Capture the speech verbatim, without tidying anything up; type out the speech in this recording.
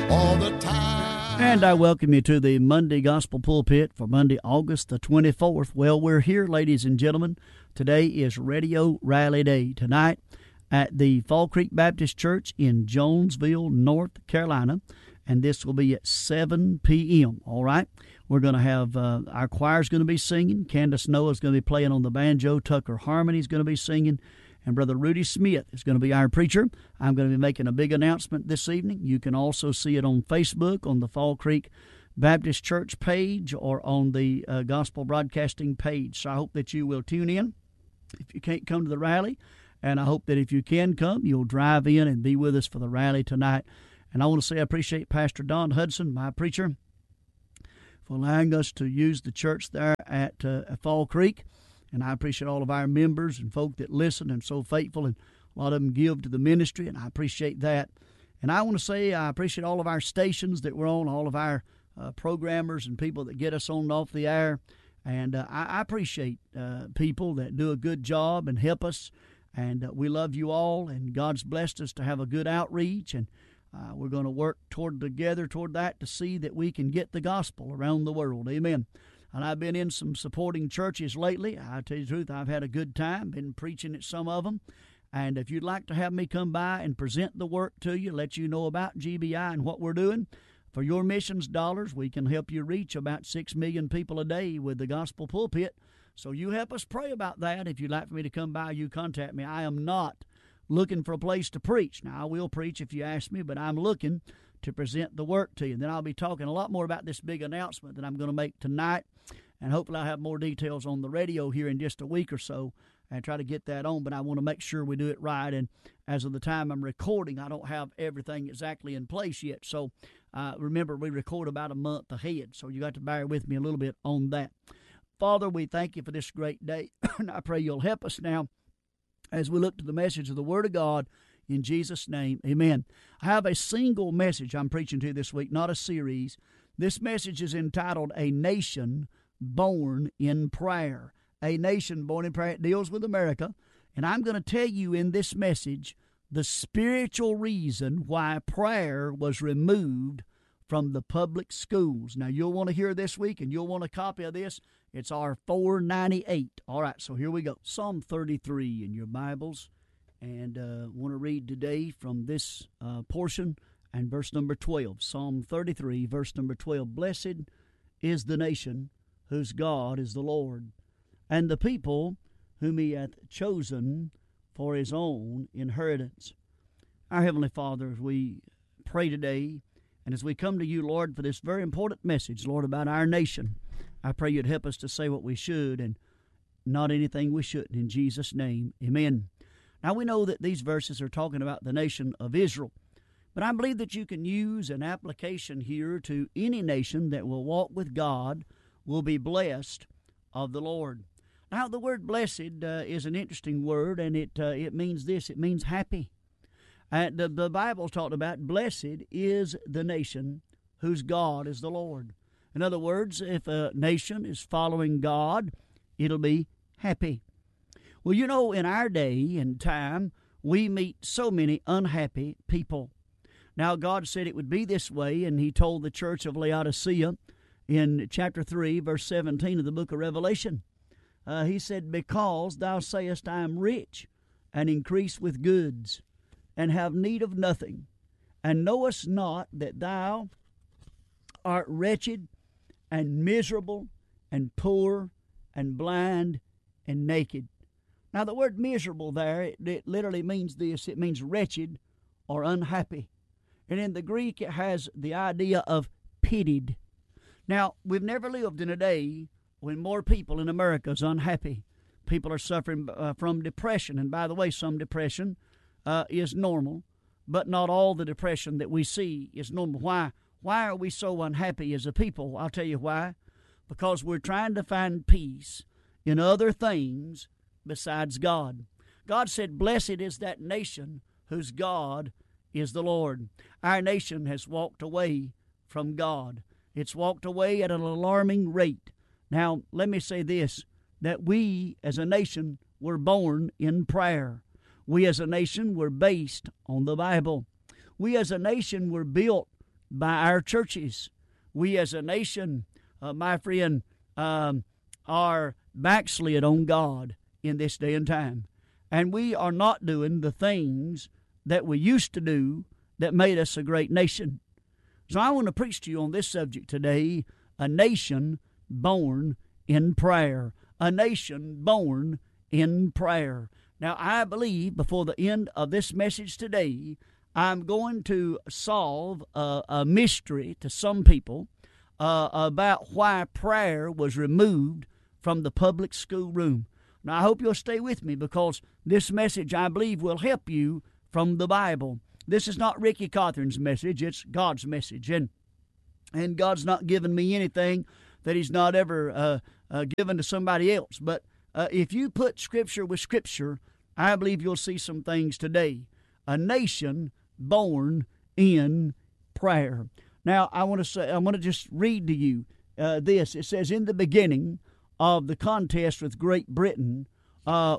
all the time. And I welcome you to the Monday Gospel Pulpit for Monday, August the twenty-fourth. Well, we're here, ladies and gentlemen. Today is Radio Rally Day. Tonight at the Fall Creek Baptist Church in Jonesville, North Carolina. And this will be at seven p.m., all right? We're going to have, uh, our choir's going to be singing. Candace Noah's going to be playing on the banjo. Tucker Harmony's going to be singing. And Brother Rudy Smith is going to be our preacher. I'm going to be making a big announcement this evening. You can also see it on Facebook, on the Fall Creek Baptist Church page, or on the uh, Gospel Broadcasting page. So I hope that you will tune in if you can't come to the rally. And I hope that if you can come, you'll drive in and be with us for the rally tonight. And I want to say I appreciate Pastor Don Hudson, my preacher, for allowing us to use the church there at, uh, at Fall Creek. And I appreciate all of our members and folk that listen and so faithful, and a lot of them give to the ministry, and I appreciate that. And I want to say I appreciate all of our stations that we're on, all of our uh, programmers and people that get us on and off the air. And uh, I, I appreciate uh, people that do a good job and help us. And uh, we love you all, and God's blessed us to have a good outreach. And uh, we're going to work toward together toward that to see that we can get the gospel around the world. Amen. And I've been in some supporting churches lately. I tell you the truth, I've had a good time, been preaching at some of them. And if you'd like to have me come by and present the work to you, let you know about G B I and what we're doing, for your missions dollars, we can help you reach about six million people a day with the Gospel Pulpit. So you help us pray about that. If you'd like for me to come by, you contact me. I am not looking for a place to preach. Now, I will preach if you ask me, but I'm looking to present the work to you. And then I'll be talking a lot more about this big announcement that I'm going to make tonight. And hopefully I'll have more details on the radio here in just a week or so and try to get that on. But I want to make sure we do it right. And as of the time I'm recording, I don't have everything exactly in place yet. So uh, remember, we record about a month ahead. So you got to bear with me a little bit on that. Father, we thank you for this great day. And I pray you'll help us now as we look to the message of the Word of God. In Jesus' name, amen. I have a single message I'm preaching to this week, not a series. This message is entitled, A Nation Born in Prayer. A Nation Born in Prayer. It deals with America. And I'm going to tell you in this message the spiritual reason why prayer was removed from the public schools. Now, you'll want to hear this week, and you'll want a copy of this. It's our four ninety-eight. All right, so here we go. Psalm thirty-three in your Bibles. And I uh, want to read today from this uh, portion and verse number twelve. Psalm thirty-three, verse number twelve. Blessed is the nation whose God is the Lord, and the people whom he hath chosen for his own inheritance. Our Heavenly Father, as we pray today, and as we come to you, Lord, for this very important message, Lord, about our nation, I pray you'd help us to say what we should and not anything we shouldn't. In Jesus' name, amen. Now, we know that these verses are talking about the nation of Israel, but I believe that you can use an application here to any nation that will walk with God, will be blessed of the Lord. Now, the word blessed uh, is an interesting word, and it uh, it means this. It means happy. Uh, the, the Bible talked about blessed is the nation whose God is the Lord. In other words, if a nation is following God, it'll be happy. Well, you know, in our day and time, we meet so many unhappy people. Now, God said it would be this way, and he told the church of Laodicea in chapter three, verse seventeen of the book of Revelation. Uh, he said, because thou sayest, I am rich, and increase with goods, and have need of nothing, and knowest not that thou art wretched, and miserable, and poor, and blind, and naked. Now, the word miserable there, it, it literally means this. It means wretched or unhappy. And in the Greek, it has the idea of pitied. Now, we've never lived in a day when more people in America is unhappy. People are suffering uh, from depression. And by the way, some depression uh, is normal, but not all the depression that we see is normal. Why? Why are we so unhappy as a people? I'll tell you why. Because we're trying to find peace in other things besides God. God said, blessed is that nation whose God is the Lord. Our nation has walked away from God. It's walked away at an alarming rate. Now, let me say this, that we as a nation were born in prayer. We as a nation were based on the Bible. We as a nation were built by our churches. We as a nation, uh, my friend, um, are backslid on God in this day and time. And we are not doing the things that we used to do that made us a great nation. So I want to preach to you on this subject today, a nation born in prayer. A nation born in prayer. Now, I believe before the end of this message today, I'm going to solve a, a mystery to some people uh, about why prayer was removed from the public school room. Now, I hope you'll stay with me because this message, I believe, will help you from the Bible. This is not Ricky Cawthorn's message. It's God's message. And, and God's not given me anything that He's not ever uh, uh, given to somebody else. But uh, if you put Scripture with Scripture, I believe you'll see some things today. A nation born in prayer. Now, I want to say, I want to just read to you uh, this. It says, in the beginning of the contest with Great Britain, uh,